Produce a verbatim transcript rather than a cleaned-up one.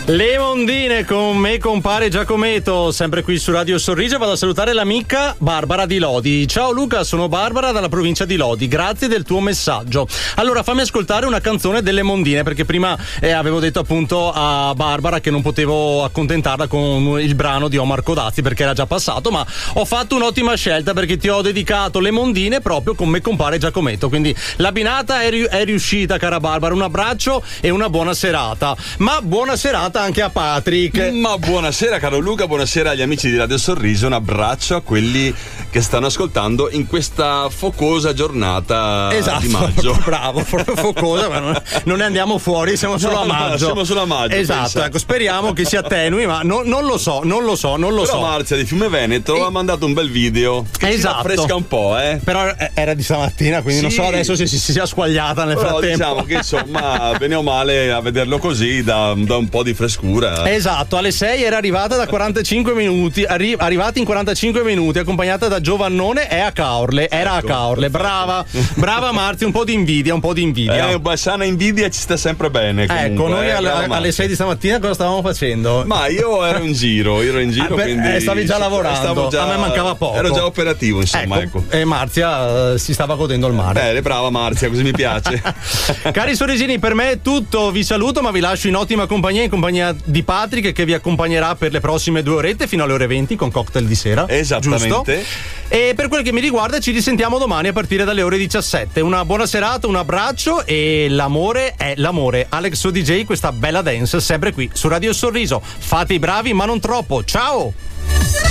Le mondine con me, compare Giacometto, sempre qui su Radio Sorriso. Vado a salutare l'amica Barbara di Lodi. Ciao Luca, sono Barbara dalla provincia di Lodi, grazie del tuo messaggio. Allora fammi ascoltare una canzone delle mondine, perché prima eh, avevo detto appunto a Barbara che non potevo accontentarla con il brano di Omar Codazzi perché era già passato, ma ho fatto un'ottima scelta perché ti ho dedicato le mondine proprio con me, compare Giacometto. Quindi l'abbinata è, ri- è riuscita, cara Barbara. Un abbraccio e una buona serata. Ma buona serata anche a Patrick. Ma buonasera caro Luca, buonasera agli amici di Radio Sorriso, un abbraccio a quelli che stanno ascoltando in questa focosa giornata esatto, di maggio. Bravo, proprio focosa, ma non, non ne andiamo fuori, siamo solo no, a maggio. No, siamo solo a maggio. Esatto, pensa. Ecco, speriamo che si attenui, ma no, non lo so, non lo so, non lo Però so. Marzia di Fiume Veneto e... ha mandato un bel video che esatto. ci raffresca un po', eh. Però era di stamattina, quindi sì. Non so adesso se si sia squagliata nel Però frattempo. Diciamo che insomma, bene o male, a vederlo così dà, dà un po' di frescura. Esatto, alle sei era arrivata da quarantacinque minuti, arri- arrivata in quarantacinque minuti, accompagnata da Giovannone e a Caorle. Era ecco, a Caorle, brava, brava Marzia, un po' di invidia, un po' di invidia. Eh, beh, sana invidia ci sta sempre bene. Comunque, ecco, noi eh, alle, alle sei di stamattina cosa stavamo facendo? Ma io ero in giro, ero in giro, ah, beh, quindi. Eh, stavi già lavorando, già, a me mancava poco. Ero già operativo, insomma, ecco. ecco. E Marzia uh, si stava godendo il mare. Bene, brava Marzia, così mi piace. Cari sorrisini, per me è tutto, vi saluto, ma vi lascio in ottima compagnia, in compagnia di Patrick che vi accompagnerà per le prossime due orette fino alle ore venti con cocktail di sera. Esattamente. Giusto? E per quel che mi riguarda ci risentiamo domani a partire dalle ore diciassette. Una buona serata, un abbraccio e l'amore è l'amore. Alex O D J, questa bella dance sempre qui su Radio Sorriso. Fate i bravi ma non troppo. Ciao!